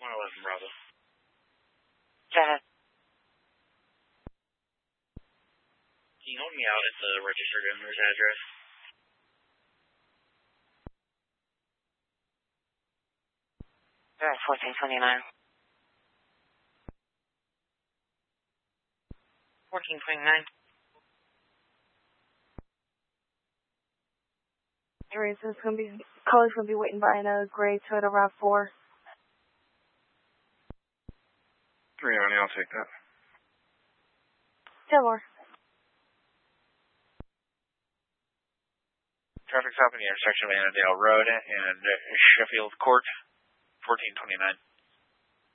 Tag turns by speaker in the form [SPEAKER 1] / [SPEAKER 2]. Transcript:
[SPEAKER 1] 111 Bravo.
[SPEAKER 2] Go ahead.
[SPEAKER 1] Can you help me out at the registered owner's address?
[SPEAKER 2] You're at 1429. 1429.
[SPEAKER 3] It's gonna be caller's gonna be waiting by in a gray Toyota RAV4.
[SPEAKER 4] 390, I'll take that.
[SPEAKER 3] 10 more.
[SPEAKER 1] Traffic stop in the intersection of Annandale Road and Sheffield Court, 1429.